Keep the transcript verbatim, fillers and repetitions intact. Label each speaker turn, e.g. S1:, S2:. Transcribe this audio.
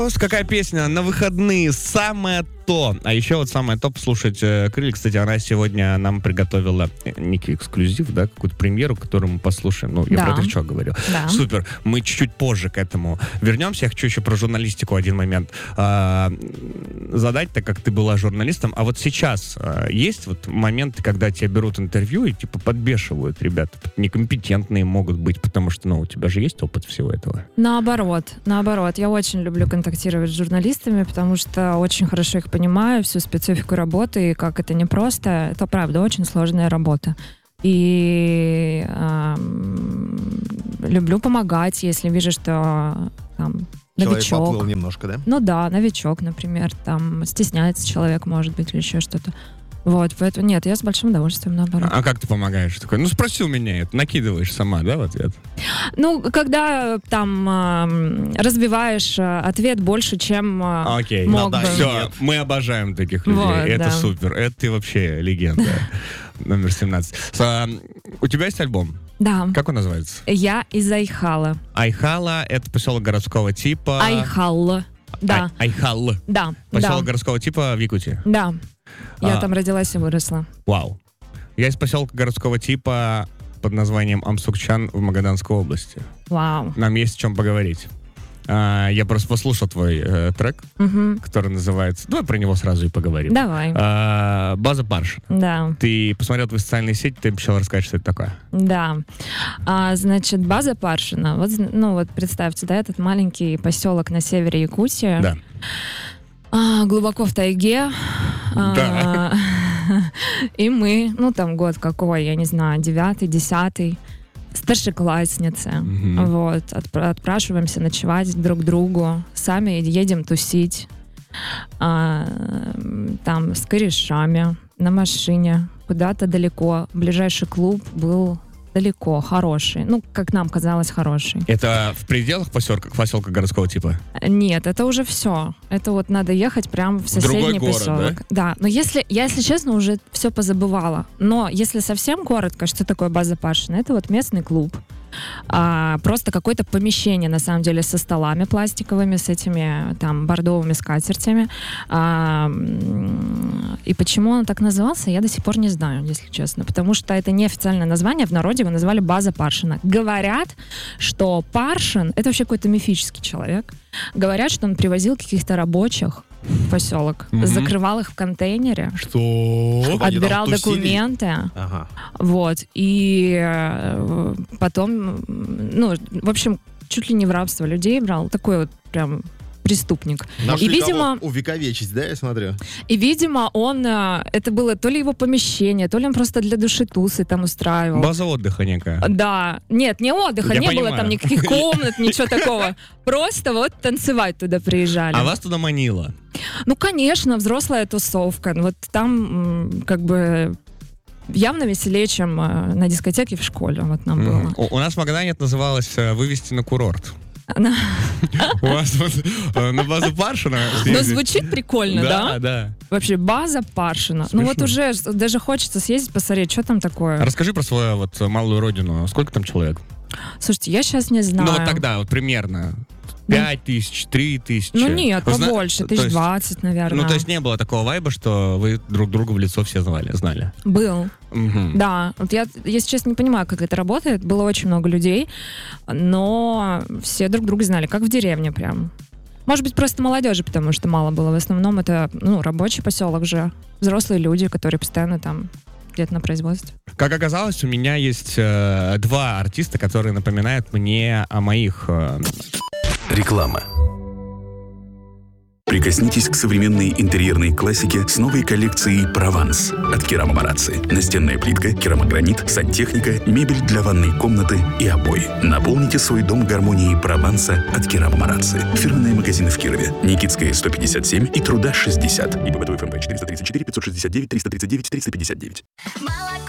S1: Какая песня на выходные самая то. А еще вот самое то послушать Крылья. Кстати, она сегодня нам приготовила некий эксклюзив, да, какую-то премьеру, которую мы послушаем. Ну, я
S2: Да.
S1: про это что говорю.
S2: Да.
S1: Супер. Мы чуть-чуть позже к этому вернемся. Я хочу еще про журналистику один момент а, задать, так как ты была журналистом. А вот сейчас а, есть вот моменты, когда тебя берут интервью и типа подбешивают ребята. Некомпетентные могут быть, потому что, ну, у тебя же есть опыт всего этого.
S2: Наоборот, наоборот. Я очень люблю контактировать с журналистами, потому что очень хорошо их понимаю, всю специфику работы, и как это непросто. Это, правда, очень сложная работа. И эм, люблю помогать, если вижу, что там, новичок.
S3: Человек поплыл немножко, да?
S2: Ну да, новичок, например, там стесняется человек, может быть, или еще что-то. Вот, поэтому нет, я с большим удовольствием, наоборот.
S1: А как ты помогаешь? Такой, ну, спроси у меня это, накидываешь сама, да, в ответ?
S2: Ну, когда там э, разбиваешь э, ответ больше, чем э,
S1: Окей,
S2: мог
S3: ну да,
S2: бы.
S1: Все, мы обожаем таких людей.
S2: Вот,
S1: Это
S2: да.
S1: супер. Это ты вообще легенда. Номер семнадцать. А, у тебя есть альбом?
S2: Да.
S1: Как он называется?
S2: Я из Айхала.
S1: Айхала — это поселок городского типа.
S2: Айхал. Да.
S1: Ай- Айхал.
S2: Да.
S1: Поселок
S2: Да.
S1: городского типа в Якутии.
S2: Да. Я
S1: А.
S2: там родилась и выросла.
S1: Вау. Я из поселка городского типа под названием Амсукчан в Магаданской области.
S2: Вау.
S1: Нам есть о чем поговорить. А, я просто послушал твой э, трек,
S2: Мгм.
S1: который называется... Давай про него сразу и поговорим.
S2: Давай.
S1: А, «База Паршина».
S2: Да.
S1: Ты посмотрел твои социальные сети, ты обещал рассказать, что это такое.
S2: Да. А, значит, база Паршина. Вот, зн- ну вот представьте, да, этот маленький поселок на севере Якутии.
S1: Да.
S2: А, глубоко в тайге.
S1: Да.
S2: А, И мы, ну там год какой, я не знаю, девятый, десятый, старшеклассницы.
S1: Мгм.
S2: Вот, отпра- отпрашиваемся ночевать друг к другу, сами едем тусить. А, м, там с корешами на машине куда-то далеко. Ближайший клуб был далеко, хороший. Ну, как нам казалось, хороший.
S1: Это в пределах поселка, поселка городского типа?
S2: Нет, это уже все. Это вот надо ехать прямо в соседний
S1: другой город,
S2: поселок. Да? но если, я, если честно, уже все позабывала. Но если совсем коротко, что такое база Паршина? Это вот местный клуб. А, просто какое-то помещение, на самом деле, со столами пластиковыми, с этими там бордовыми скатертями. А, м, и почему он так назывался, я до сих пор не знаю, если честно. Потому что это неофициальное название, в народе его назвали база Паршина. Говорят, что Паршин — это вообще какой-то мифический человек. Говорят, что он привозил каких-то рабочих в поселок,
S1: Мгм.
S2: закрывал их в контейнере,
S1: Что?
S3: Чтобы они там
S2: отбирал
S3: тусили?
S2: документы.
S3: Ага.
S2: Вот. И э, потом, м, ну, в общем, чуть ли не в рабство людей брал. Такой вот прям преступник.
S3: Нашли
S2: И, видимо,
S3: кого увековечить, да, я смотрю?
S2: и, видимо, он, э, это было то ли его помещение, то ли он просто для души-тусы там устраивал.
S1: База отдыха некая.
S2: Да. Нет, не отдыха,
S1: Я
S2: не было
S1: понимаю.
S2: там никаких комнат, ничего такого. Просто вот танцевать туда приезжали.
S1: А вас туда манило?
S2: Ну, конечно, взрослая тусовка. Вот там м, как бы явно веселее, чем э, на дискотеке в школе. Вот нам было.
S1: Мгм. У, у нас в Магадане это называлось э, «Вывести на курорт».
S2: Она-
S1: У вас вот э, на базу Паршина...
S2: Ну,
S1: съездить-
S2: звучит прикольно, да?
S1: Да, да.
S2: Вообще, база Паршина. Ну, вот
S1: Смешно.
S2: уже с- даже хочется съездить, посмотреть, что там такое.
S1: Расскажи про свою вот малую родину. Сколько там человек?
S2: Слушайте, я сейчас не знаю.
S1: Ну, вот тогда, вот примерно. Пять тысяч, три тысячи.
S2: Ну, нет,
S1: Вы зна-
S2: побольше,
S1: то
S2: тысяч
S1: есть-
S2: двадцать, наверное.
S1: Ну, то есть не было такого вайба, что вы друг друга в лицо все знали? знали.
S2: Был.
S1: Мгм.
S2: Да, вот я, если честно, не понимаю, как это работает. Было очень много людей, но все друг друга знали, как в деревне прям. Может быть, просто молодежи, потому что мало было. В основном это, ну, рабочий поселок же. Взрослые люди, которые постоянно там где-то на производстве.
S1: Как оказалось, у меня есть э, два артиста, которые напоминают мне о моих... э,
S4: Реклама. Прикоснитесь к современной интерьерной классике с новой коллекцией «Прованс» от Керама Марацци. Настенная плитка, керамогранит, сантехника, мебель для ванной комнаты и обои. Наполните свой дом гармонией Прованса от Керама Марацци. Фирменные магазины в Кирове. Никитская, сто пятьдесят семь и Труда, шестьдесят. ИП ФМП четыреста тридцать четыре пятьсот шестьдесят девять триста тридцать девять триста пятьдесят девять.
S5: Молоко